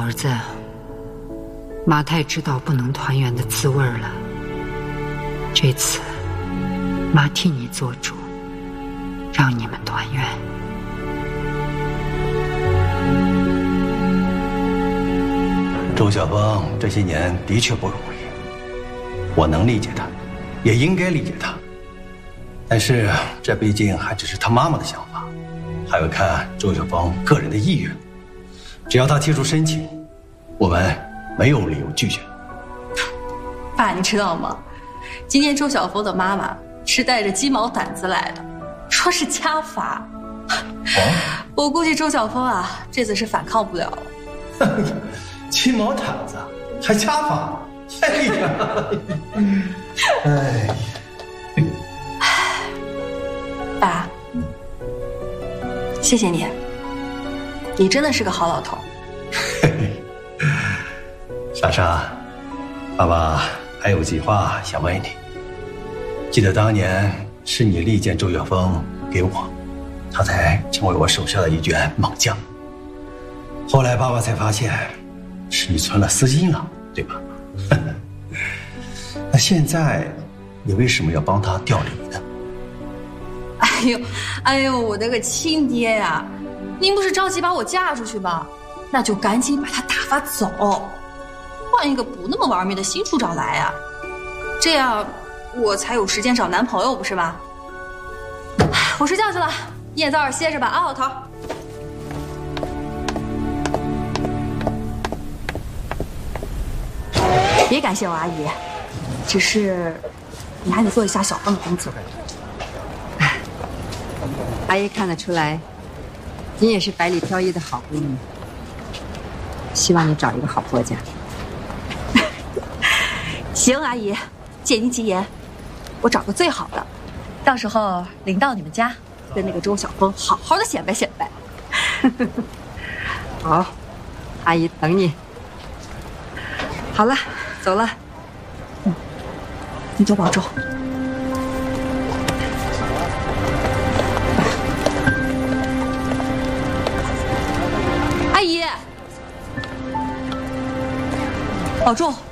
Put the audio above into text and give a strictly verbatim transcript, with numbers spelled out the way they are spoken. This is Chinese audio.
儿子，马太知道不能团圆的滋味了。这次，妈替你做主，让你们团圆。 周晓峰这些年的确不容易，我能理解他，也应该理解他。但是这毕竟还只是他妈妈的想法，还要看周晓峰个人的意愿。只要他提出申请，我们没有理由拒绝。 爸，你知道吗？今天周晓峰的妈妈是带着鸡毛掸子来的，说是家法。 哦， 我估计周晓峰啊，这次是反抗不了了。 鸡毛掸子还家法？哎呀，哎。 爸，谢谢你，你真的是个好老头。 莎莎，爸爸还有句话想问你。记得当年是你力荐周晓峰给我，他才成为我手下的一员猛将。后来爸爸才发现，是你存了私心了，对吧？那现在你为什么要帮他调离呢？ 哎呦，哎呦，我的个亲爹呀！您不是着急把我嫁出去吗？那就赶紧把他打发走，换一个不那么玩命的新处长来啊！这样我才有时间找男朋友，不是吗？我睡觉去了，你也早点歇着吧啊，老头。别感谢我阿姨，只是你还得做一下小峰的工作。 阿姨看得出来，你也是百里挑一的好闺女。希望你找一个好婆家。 行，阿姨，借您吉言，我找个最好的，到时候领到你们家，跟那个周晓峰好好的显摆显摆。 好，阿姨等你。好了，走了。 嗯，你多保重。阿姨，保重。